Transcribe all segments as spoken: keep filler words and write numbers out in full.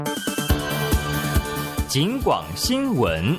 警广新闻，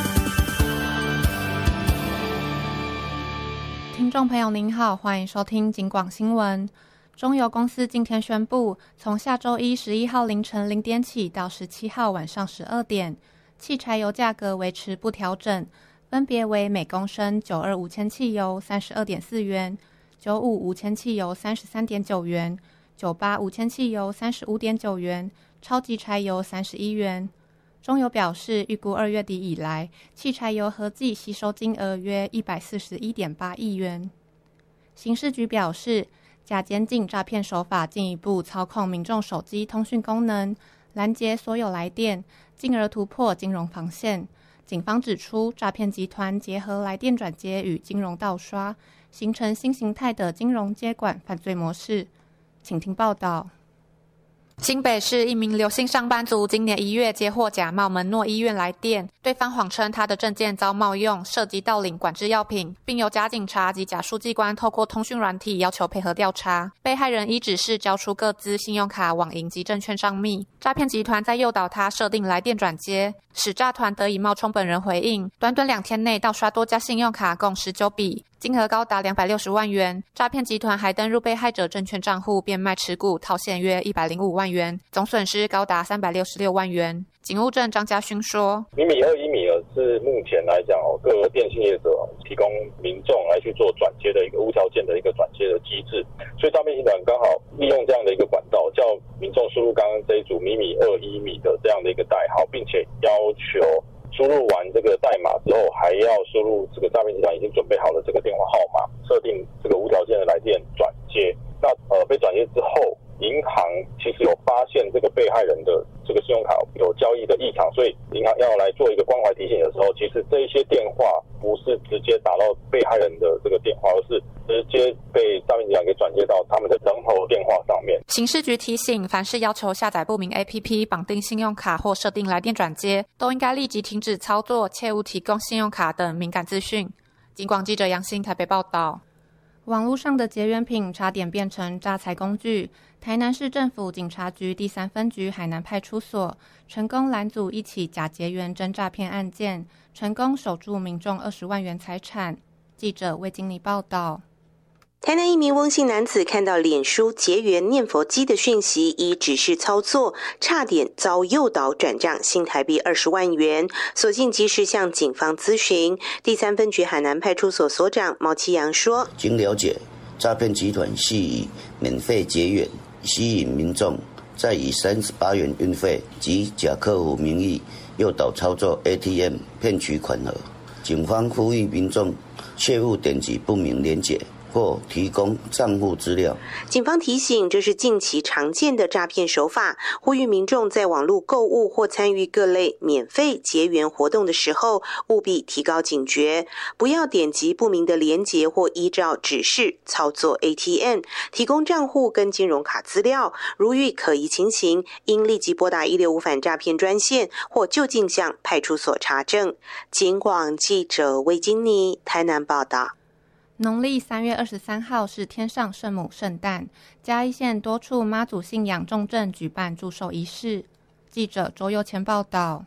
听众朋友您好，欢迎收听警广新闻。中油公司今天宣布，从下周一十一号凌晨零点起到十七号晚上十二点，汽柴油价格维持不调整，分别为每公升九二五千汽油三十二点四元，九五无铅汽油三十三点九元，九八无铅汽油三十五点九元，超级柴油三十一元。中油表示，预估二月底以来，汽柴油合计吸收金额约一百四十一点八亿元。刑事局表示，假监禁诈骗手法进一步操控民众手机通讯功能，拦截所有来电，进而突破金融防线。警方指出，诈骗集团结合来电转接与金融盗刷，形成新形态的金融接管犯罪模式。请听报道。新北市一名刘姓上班族今年一月接获假冒门诺医院来电，对方谎称他的证件遭冒用，涉及盗领管制药品，并由假警察及假书记官透过通讯软体要求配合调查。被害人依指示交出各资、信用卡、网银及证券账密。诈骗集团在诱导他设定来电转接，使诈团得以冒充本人回应，短短两天内盗刷多家信用卡共十九笔，金额高达两百六十万元。诈骗集团还登入被害者证券账户变卖持股，套现约一百零五万元，总损失高达三百六十六万元。警务证张家勋说， 米米二一米二是目前来讲哦，各个电信业者提供民众来去做转接的一个无条件的一个转接的机制，所以诈骗集团刚好利用这样的一个管道，叫民众输入刚刚这一组米米二一米的这样的一个代号，并且要求输入完这个代码之后，还要输入这个诈骗集团已经准备好的这个电话号码，设定这个无条件的来电转接。那呃被转接之后，银行其实有发现这个被害人的这个信用卡有交易的异常，所以银行要来做一个关怀提醒的时候，其实这一些电话不是直接打到被害人的这个电话，而是直接被诈骗集团给转接到他们的人头电话上面。 刑事局提醒，凡是要求下载不明 A P P 绑定信用卡或设定来电转接，都应该立即停止操作，切勿提供信用卡等敏感资讯。警广记者杨欣台北报道。网络上的结缘品差点变成诈财工具，台南市政府警察局第三分局海南派出所成功拦阻一起假结缘真诈骗案件，成功守住民众二十万元财产。记者魏经理报道。 台南一名翁姓男子看到脸书结缘念佛机的讯息，依指示操作，差点遭诱导转账新台币二十万元，所幸及时向警方咨询。第三分局海南派出所所长毛其阳说， 经了解，诈骗集团系以免费结缘吸引民众，再以三十八元运费及假客户名义诱导操作 A T M 骗取款额。警方呼吁民众切勿点击不明连结或提供账户资料。 警方提醒，这是近期常见的诈骗手法，呼吁民众在网络购物或参与各类免费结缘活动的时候，务必提高警觉，不要点击不明的连结或依照指示操作 A T M， 提供账户跟金融卡资料。如遇可疑情形，应立即拨打一六五反诈骗专线或就近向派出所查证。警广记者魏金妮台南报道。 农历三月二十三号是天上圣母圣诞，嘉义县多处妈祖信仰重镇举办祝寿仪式。记者周佑前报道。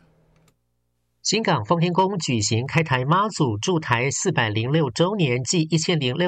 新港奉天宫举行开台妈祖驻台四百零六周年暨一千零六